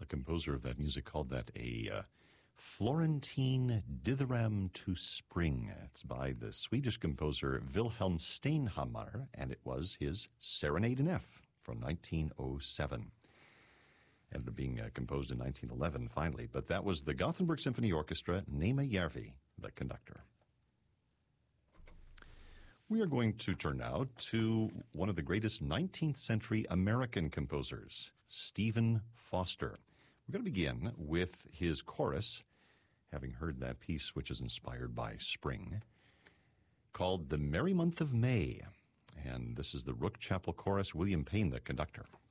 composer of that music called that a Florentine Dithyramb to Spring. It's by the Swedish composer Wilhelm Steinhammar, and it was his Serenade in F from 1907. Ended up being composed in 1911, finally. But that was the Gothenburg Symphony Orchestra, Neeme Järvi, the conductor. We are going to turn now to one of the greatest 19th century American composers, Stephen Foster. We're going to begin with his chorus, having heard that piece which is inspired by spring, called The Merry Month of May. And this is the Rook Chapel Chorus, William Payne, the conductor.